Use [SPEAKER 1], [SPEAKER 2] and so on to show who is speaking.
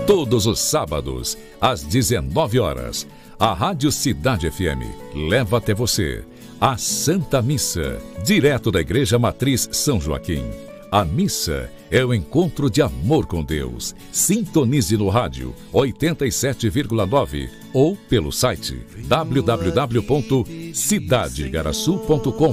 [SPEAKER 1] Todos os sábados, às 19 horas, a Rádio Cidade FM leva até você a Santa Missa, direto da Igreja Matriz São Joaquim. A missa é o encontro de amor com Deus. Sintonize no rádio 87,9 ou pelo site www.cidadeigaraçu.com.br.